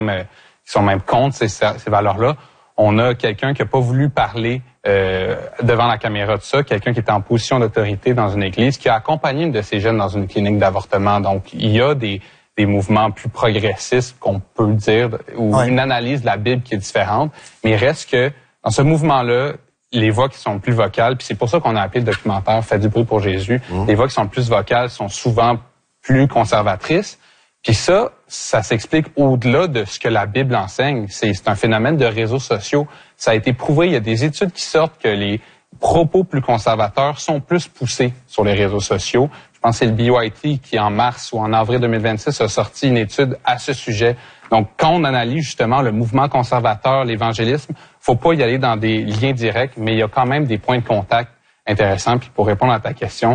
même contre ces valeurs-là. On a quelqu'un qui n'a pas voulu parler devant la caméra de ça, quelqu'un qui était en position d'autorité dans une église, qui a accompagné une de ces jeunes dans une clinique d'avortement. Donc, il y a des mouvements plus progressistes, qu'on peut dire, ou une analyse de la Bible qui est différente. Mais il reste que, dans ce mouvement-là, les voix qui sont plus vocales, puis c'est pour ça qu'on a appelé le documentaire « Faites du bruit pour Jésus », les voix qui sont plus vocales sont souvent plus conservatrices. Puis ça s'explique au-delà de ce que la Bible enseigne. C'est un phénomène de réseaux sociaux. Ça a été prouvé, il y a des études qui sortent que les propos plus conservateurs sont plus poussés sur les réseaux sociaux. Je pense que c'est le BYT qui, en mars ou en avril 2026, a sorti une étude à ce sujet. Donc, quand on analyse justement le mouvement conservateur, l'évangélisme, faut pas y aller dans des liens directs, mais il y a quand même des points de contact intéressants. Puis pour répondre à ta question,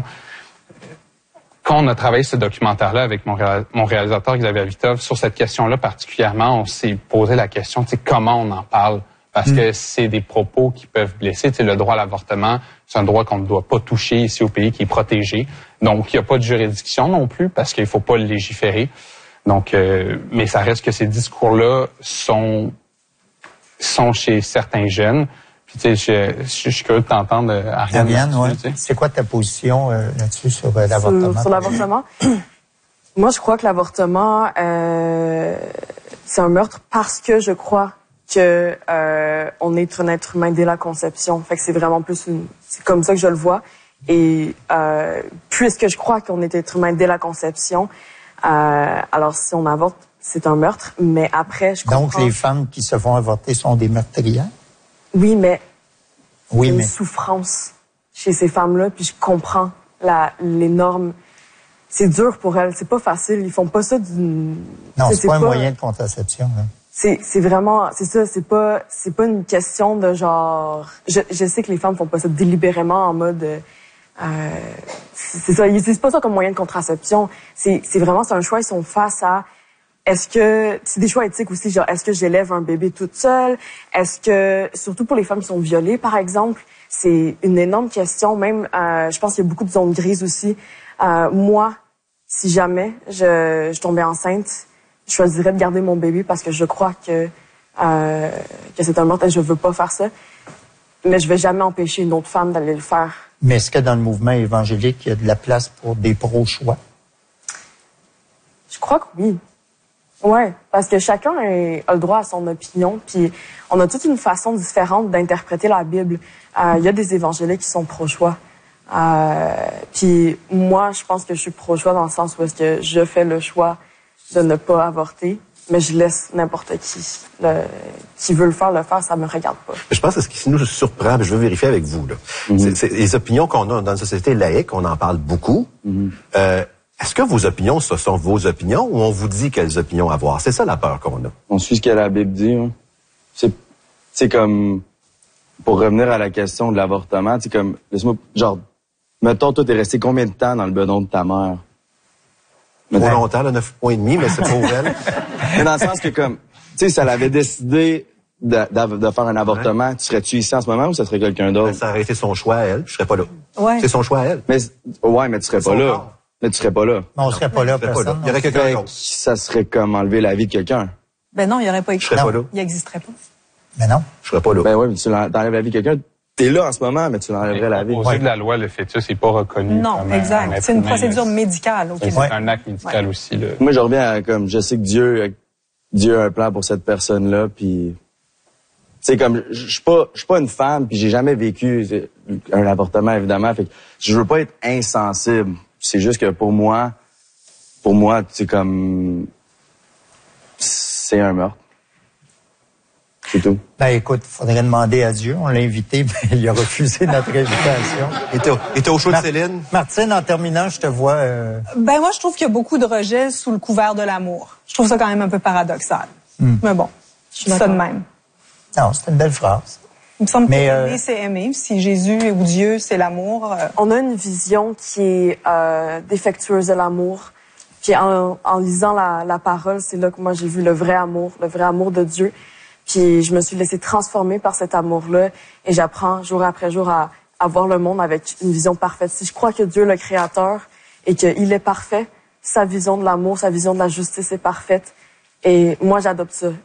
quand on a travaillé ce documentaire-là avec mon réalisateur Xavier Vitov, sur cette question-là particulièrement, on s'est posé la question, comment on en parle? Parce que c'est des propos qui peuvent blesser. Le droit à l'avortement, c'est un droit qu'on ne doit pas toucher ici au pays, qui est protégé. Donc, il n'y a pas de juridiction non plus, parce qu'il ne faut pas le légiférer. Donc, mais ça reste que ces discours-là sont chez certains jeunes. Puis, tu sais, je suis curieux de t'entendre, Ariane. Ouais. C'est quoi ta position là-dessus sur l'avortement? Sur l'avortement? Moi, je crois que l'avortement, c'est un meurtre parce que je crois que on est un être humain dès la conception. Fait que c'est vraiment plus c'est comme ça que je le vois. Et puisque je crois qu'on est être humain dès la conception, alors si on avorte, c'est un meurtre. Mais après, je comprends... Donc, les femmes qui se font avorter sont des meurtrières? Oui, mais il y a une souffrance chez ces femmes-là, puis je comprends l'énorme... C'est dur pour elles, c'est pas facile. Ils font pas ça d'une... Non, c'est pas un moyen de contraception, là. C'est vraiment, c'est ça, c'est pas une question de genre, je sais que les femmes font pas ça délibérément en mode, c'est ça, ils utilisent pas ça comme moyen de contraception. C'est vraiment, c'est un choix, ils sont face à, est-ce que, c'est des choix éthiques aussi, genre, est-ce que j'élève un bébé toute seule? Est-ce que, surtout pour les femmes qui sont violées, par exemple, c'est une énorme question, même, je pense qu'il y a beaucoup de zones grises aussi. Moi, si jamais je tombais enceinte, je choisirais de garder mon bébé parce que je crois que c'est un meurtre et je veux pas faire ça. Mais je vais jamais empêcher une autre femme d'aller le faire. Mais est-ce que dans le mouvement évangélique, il y a de la place pour des pro-choix? Je crois que oui. Ouais, parce que chacun a le droit à son opinion, puis on a toute une façon différente d'interpréter la Bible. Il y a des évangéliques qui sont pro-choix. Puis moi, je pense que je suis pro-choix dans le sens où est-ce que je fais le choix de ne pas avorter, mais je laisse n'importe qui veut le faire, ça me regarde pas. Je pense que ce qui nous surprend, je veux vérifier avec vous, là, c'est les opinions qu'on a dans une société laïque, on en parle beaucoup. Est-ce que vos opinions, ce sont vos opinions ou on vous dit quelles opinions avoir? C'est ça la peur qu'on a. On suit ce que la Bible dit. Hein. C'est comme, pour revenir à la question de l'avortement, c'est comme, laisse-moi, genre, mettons, toi, t'es resté combien de temps dans le bedon de ta mère? Trop longtemps, là, 9 points et demi, mais c'est pour elle. Mais dans le sens que comme, tu sais, si elle avait décidé de faire un avortement, tu serais-tu ici en ce moment ou ça serait quelqu'un d'autre? Ça aurait été son choix à elle, je serais pas là. Ouais. C'est son choix à elle. Mais tu serais pas là. Mais tu serais pas là. Non, on serait pas là, personne. Il y aurait quelqu'un d'autre. Ça serait comme enlever la vie de quelqu'un. Ben non, il y aurait pas Je serais pas là. Il existerait pas. Mais non. Je serais pas là. Ben oui, mais tu t'enlèves la vie de quelqu'un. T'es là en ce moment, mais tu l'enlèverais la vie. Aux yeux de la loi, le fœtus n'est pas reconnu. Non, comme exact. C'est une procédure médicale. C'est un acte médical aussi. Là. Moi, je reviens à comme, je sais que Dieu a un plan pour cette personne-là, puis c'est comme, je suis pas une femme, puis j'ai jamais vécu un avortement, évidemment, fait que je veux pas être insensible. C'est juste que pour moi, c'est comme, c'est un meurtre. C'est tout. Ben écoute, faudrait demander à Dieu. On l'a invité, mais il a refusé notre invitation. Il était au show de Céline. Martine, en terminant, je te vois... Ben moi, je trouve qu'il y a beaucoup de rejet sous le couvert de l'amour. Je trouve ça quand même un peu paradoxal. Mais bon, je dis ça de même. Non, c'est une belle phrase. Il me semble que aimer, c'est aimer. Si Jésus ou Dieu, c'est l'amour... On a une vision qui est défectueuse de l'amour. Puis en lisant la parole, c'est là que moi j'ai vu le vrai amour de Dieu. Puis je me suis laissée transformer par cet amour-là et j'apprends jour après jour à voir le monde avec une vision parfaite. Si je crois que Dieu est le Créateur et qu'il est parfait, sa vision de l'amour, sa vision de la justice est parfaite Et moi, j'adopte ça.